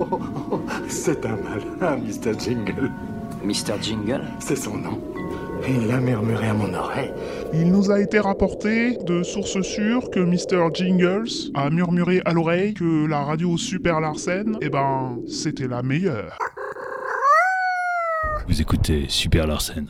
C'est un malin, Mr. Jingle. Mr. Jingle? C'est son nom. Il l'a murmuré à mon oreille. Il nous a été rapporté de sources sûres que Mr. Jingles a murmuré à l'oreille que la radio Super Larsen, c'était la meilleure. Vous écoutez Super Larsen.